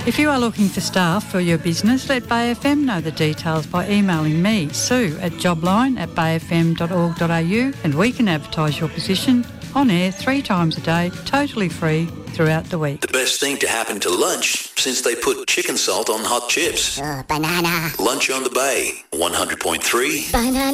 If you are looking for staff for your business, let Bay FM know the details by emailing me, Sue, at jobline@bayfm.org.au, and we can advertise your position on air 3 times a day, totally free throughout the week. The best thing to happen to lunch since they put chicken salt on hot chips. Banana. Lunch on the Bay, 100.3. Banana.